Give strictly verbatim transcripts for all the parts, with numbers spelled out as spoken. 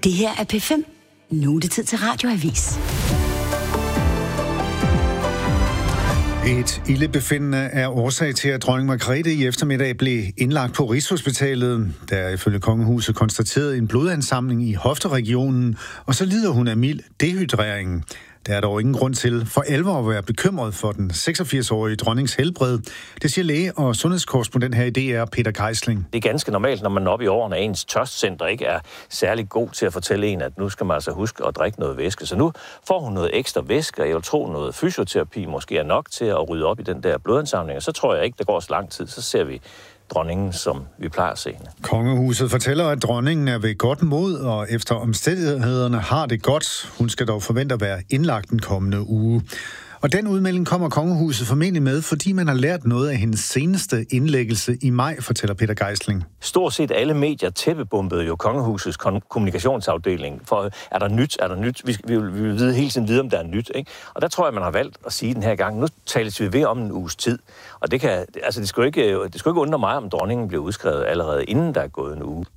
Det her er P fem. Nu er det tid til Radioavis. Et ildebefindende er årsag til, at dronning Margrethe i eftermiddag blev indlagt på Rigshospitalet. Der er ifølge kongehuset konstateret en blodansamling i hofteregionen, og så lider hun af mild dehydrering. Der er dog ingen grund til for alvor at være bekymret for den seksogfirs-årige dronnings helbred. Det siger læge og sundhedskorrespondent her i D R, Peter Geisling. Det er ganske normalt, når man er oppe i årene, at ens tørstcenter ikke er særlig god til at fortælle en, at nu skal man altså huske at drikke noget væske. Så nu får hun noget ekstra væske, og jeg vil tro, noget fysioterapi måske er nok til at rydde op i den der blodansamling. Og så tror jeg ikke, der går så lang tid, så ser vi dronningen, som vi plejer at se hende. Kongehuset fortæller, at dronningen er ved godt mod, og efter omstændighederne har det godt. Hun skal dog forvente at være indlagt den kommende uge. Og den udmelding kommer kongehuset formentlig med, fordi man har lært noget af hendes seneste indlæggelse i maj, fortæller Peter Geisling. Stort set alle medier tæppebumpede jo kongehusets kommunikationsafdeling. For er der nyt, er der nyt? Vi, vi, vil, vi vil vide hele tiden vide, om der er nyt. Ikke? Og der tror jeg, man har valgt at sige den her gang, nu tales vi ved om en uges tid. Og det, kan, altså det, skulle ikke, det skulle ikke undre mig, om dronningen blev udskrevet allerede inden der er gået en uge.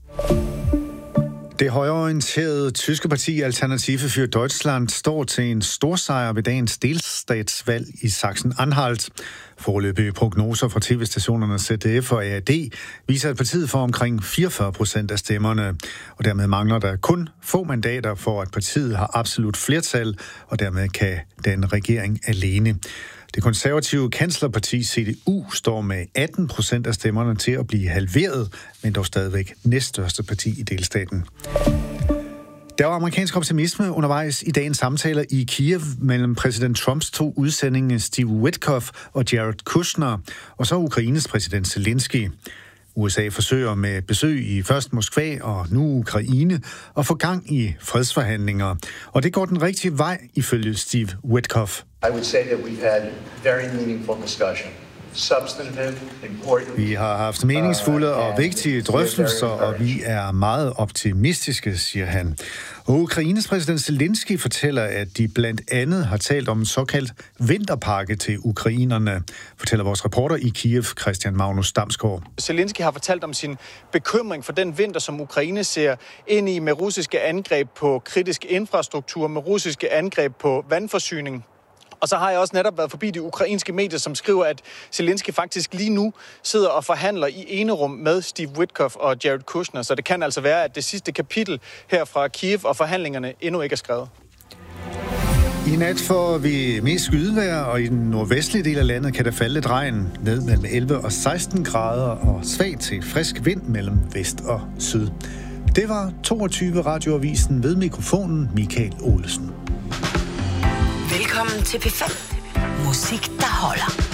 Det højreorienterede tyske parti Alternative für Deutschland står til en storsejr ved dagens delstatsvalg i Sachsen-Anhalt. Foreløbige prognoser fra tv-stationerne Z D F og A R D viser, at partiet får omkring fireogfyrre procent af stemmerne. Og dermed mangler der kun få mandater for, at partiet har absolut flertal, og dermed kan den regering alene. Det konservative kanslerparti C D U står med atten procent af stemmerne til at blive halveret, men dog stadigvæk næststørste parti i delstaten. Der var amerikansk optimisme undervejs i dagens samtaler i Kiev mellem præsident Trumps to udsendinge Steve Witkoff og Jared Kushner, og så Ukraines præsident Zelensky. U S A forsøger med besøg i først Moskva og nu Ukraine at få gang i fredsforhandlinger. Og det går den rigtige vej, ifølge Steve Witkoff. I would say that we've had very meaningful discussion. Substantive, important. Vi har haft meningsfulde og vigtige drøftelser, og vi er meget optimistiske, siger han. Og Ukraines præsident Zelensky fortæller, at de blandt andet har talt om en såkaldt vinterpakke til ukrainerne, fortæller vores reporter i Kiev, Christian Magnus Damsgaard. Zelensky har fortalt om sin bekymring for den vinter, som Ukraine ser ind i med russiske angreb på kritisk infrastruktur, med russiske angreb på vandforsyning. Og så har jeg også netop været forbi de ukrainske medier, som skriver, at Zelensky faktisk lige nu sidder og forhandler i enerum med Steve Witkoff og Jared Kushner. Så det kan altså være, at det sidste kapitel her fra Kiev og forhandlingerne endnu ikke er skrevet. I nat får vi mest skydevejr, og i den nordvestlige del af landet kan der falde lidt regn ned mellem elleve og seksten grader og svag til frisk vind mellem vest og syd. Det var toogtyve Radioavisen ved mikrofonen Michael Olesen. Velkommen til P fem. Musik, der holder.